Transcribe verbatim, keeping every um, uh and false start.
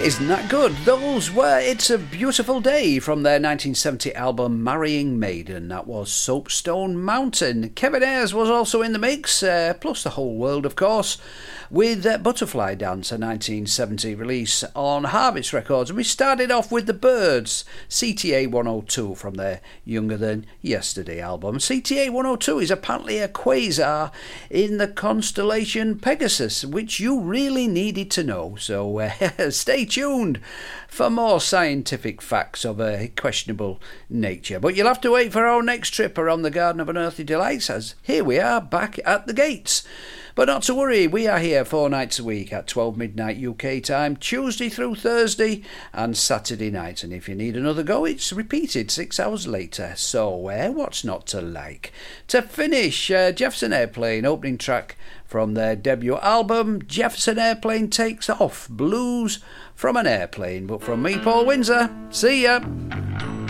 Isn't that good? Those were It's a Beautiful Day from their nineteen seventy album Marrying Maiden. That was Soapstone Mountain. Kevin Ayers was also in the mix, uh, plus the whole world, of course, with uh, Butterfly Dance, a nineteen seventy release on Harvest Records. And we started off with The Byrds, C T A one oh two from their Younger Than Yesterday album. C T A one oh two is apparently a quasar in the constellation Pegasus, which you really needed to know. So uh, stay tuned for more scientific facts of a questionable nature. But you'll have to wait for our next trip around the Garden of Unearthly Delights, as here we are back at the gates. But not to worry, we are here four nights a week at twelve midnight U K time, Tuesday through Thursday and Saturday night. And if you need another go, it's repeated six hours later. So uh, what's not to like? To finish, uh, Jefferson Airplane, opening track from their debut album, Jefferson Airplane Takes Off, Blues from an Airplane. But from me, Paul Windsor, see ya!